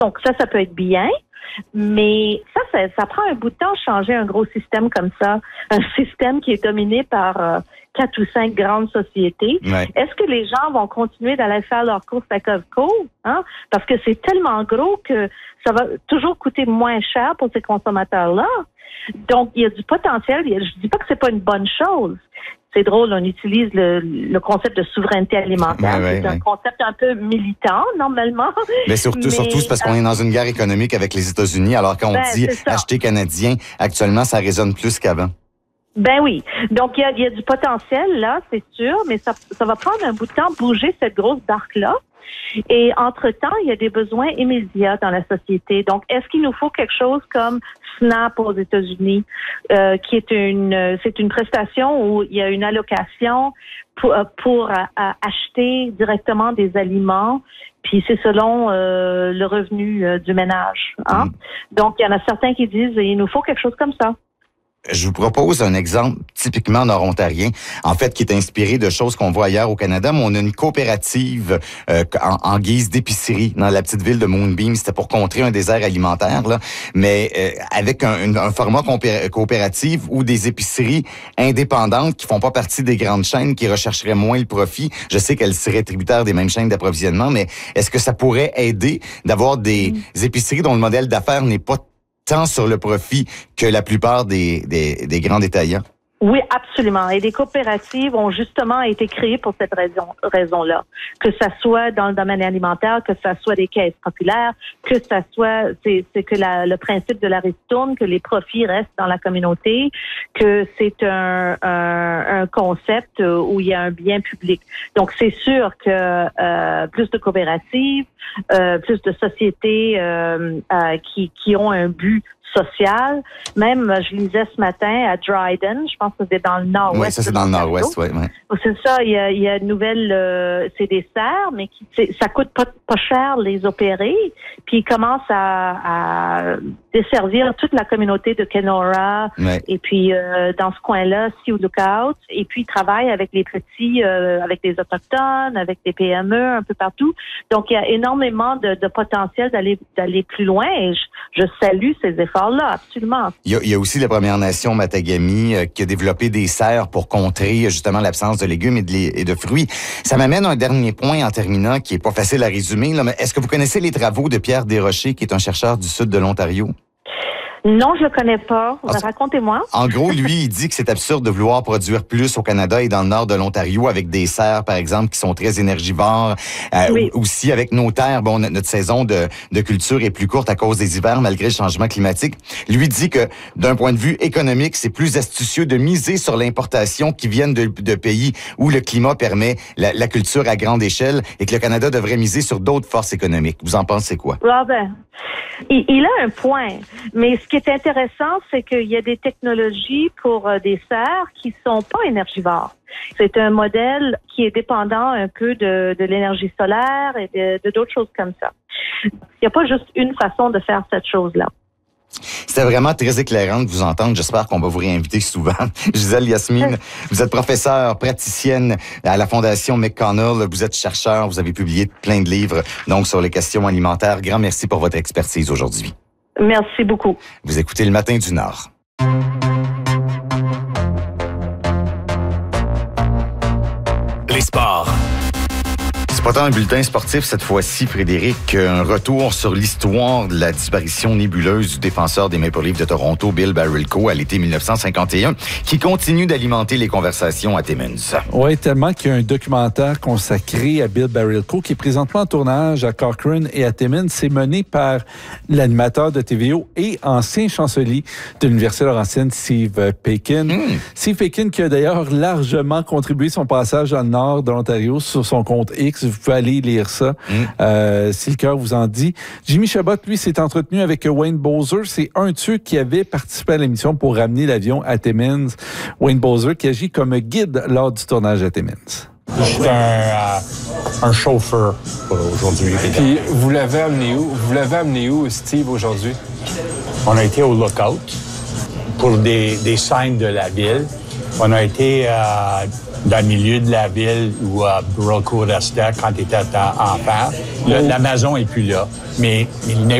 Donc ça peut être bien. Mais ça prend un bout de temps de changer un gros système comme ça, un système qui est dominé par 4 ou 5 grandes sociétés. Ouais. Est-ce que les gens vont continuer d'aller faire leurs courses à Costco? Hein? Parce que c'est tellement gros que ça va toujours coûter moins cher pour ces consommateurs-là. Donc, il y a du potentiel. Je dis pas que c'est pas une bonne chose. C'est drôle, on utilise le concept de souveraineté alimentaire. C'est un concept un peu militant, normalement. Mais surtout, c'est parce qu'on est dans une guerre économique avec les États-Unis, alors quand on dit acheter canadien, actuellement, ça résonne plus qu'avant. Ben oui. Donc, il y a du potentiel, là, c'est sûr, mais ça va prendre un bout de temps de bouger cette grosse barque-là. Et entre-temps, il y a des besoins immédiats dans la société. Donc, est-ce qu'il nous faut quelque chose comme SNAP aux États-Unis, qui est une prestation où il y a une allocation pour acheter directement des aliments, puis c'est selon le revenu du ménage. Hein? Donc, il y en a certains qui disent il nous faut quelque chose comme ça. Je vous propose un exemple typiquement nord-ontarien, en fait, qui est inspiré de choses qu'on voit ailleurs au Canada, mais on a une coopérative en guise d'épicerie dans la petite ville de Moonbeam. C'était pour contrer un désert alimentaire, là, mais avec un format coopératif ou des épiceries indépendantes qui font pas partie des grandes chaînes, qui rechercheraient moins le profit. Je sais qu'elles seraient tributaires des mêmes chaînes d'approvisionnement, mais est-ce que ça pourrait aider d'avoir des épiceries dont le modèle d'affaires n'est pas tant sur le profit que la plupart des grands détaillants? Oui, absolument. Et des coopératives ont justement été créées pour cette raison-là. Que ça soit dans le domaine alimentaire, que ça soit des caisses populaires, que ça soit, c'est que le principe de la ristourne, que les profits restent dans la communauté, que c'est un concept où il y a un bien public. Donc, c'est sûr que plus de coopératives, plus de sociétés qui ont un but social. Même, je lisais ce matin à Dryden, je pense que c'est dans le nord-ouest. Oui, ça c'est dans le nord-ouest, oui. C'est ça, il y a une nouvelle, c'est des serres, mais ça coûte pas cher les opérer, puis ils commencent à desservir toute la communauté de Kenora, et puis dans ce coin-là, Sioux Lookout, et puis ils travaillent avec les petits, avec les Autochtones, avec des PME, un peu partout. Donc, il y a énormément de potentiel d'aller plus loin, et je salue ces efforts-là, absolument. Il y a aussi la Première Nation Matagami qui a développé des serres pour contrer justement l'absence de légumes et de fruits. Ça m'amène à un dernier point en terminant qui est pas facile à résumer, là, mais est-ce que vous connaissez les travaux de Pierre Desrochers, qui est un chercheur du sud de l'Ontario? Non, je le connais pas. Racontez-moi. En gros, lui, il dit que c'est absurde de vouloir produire plus au Canada et dans le nord de l'Ontario avec des serres, par exemple, qui sont très énergivores. Aussi, avec nos terres, notre saison de culture est plus courte à cause des hivers, malgré le changement climatique. Lui dit que, d'un point de vue économique, c'est plus astucieux de miser sur l'importation qui viennent de pays où le climat permet la culture à grande échelle et que le Canada devrait miser sur d'autres forces économiques. Vous en pensez quoi? Il a un point, mais ce qui est intéressant, c'est qu'il y a des technologies pour des serres qui sont pas énergivores. C'est un modèle qui est dépendant un peu de l'énergie solaire et de d'autres choses comme ça. Il n'y a pas juste une façon de faire cette chose-là. C'était vraiment très éclairant de vous entendre. J'espère qu'on va vous réinviter souvent. Gisèle Yasmine, vous êtes professeure, praticienne à la Fondation McConnell. Vous êtes chercheur, vous avez publié plein de livres donc sur les questions alimentaires. Grand merci pour votre expertise aujourd'hui. Merci beaucoup. Vous écoutez Le Matin du Nord. Les sports. C'est pas tant un bulletin sportif cette fois-ci, Frédéric. Un retour sur l'histoire de la disparition nébuleuse du défenseur des Maple Leafs de Toronto, Bill Barilko, à l'été 1951, qui continue d'alimenter les conversations à Timmins. Oui, tellement qu'il y a un documentaire consacré à Bill Barilko qui est présentement en tournage à Cochrane et à Timmins. C'est mené par l'animateur de TVO et ancien chancelier de l'Université Laurentienne, Steve Paikin. Steve Paikin qui a d'ailleurs largement contribué son passage dans le nord de l'Ontario sur son compte X. Vous pouvez aller lire ça si le cœur vous en dit. Jimmy Chabot, lui, s'est entretenu avec Wayne Bowser. C'est un de ceux qui avait participé à l'émission pour ramener l'avion à Timmins. Wayne Bowser qui agit comme guide lors du tournage à Timmins. Je suis un chauffeur aujourd'hui. Puis vous l'avez amené où? Vous l'avez amené où, Steve, aujourd'hui? On a été au Lookout pour des scènes de la ville. On a été dans le milieu de la ville où Burrell Court restait quand tu étais enfant. La maison n'est plus là. Mais